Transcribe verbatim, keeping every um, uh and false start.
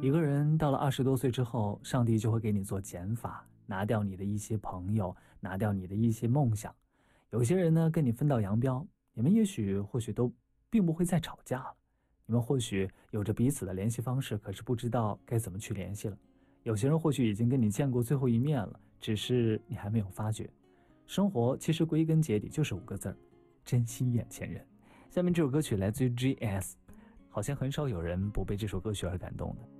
一个人到了二十多岁之后，上帝就会给你做减法，拿掉你的一些朋友，拿掉你的一些梦想。有些人呢跟你分道扬镳，你们也许或许都并不会再吵架了，你们或许有着彼此的联系方式，可是不知道该怎么去联系了。有些人或许已经跟你见过最后一面了，只是你还没有发觉。生活其实归根结底就是五个字儿：珍惜眼前人。下面这首歌曲来自于 G S， 好像很少有人不被这首歌曲而感动的。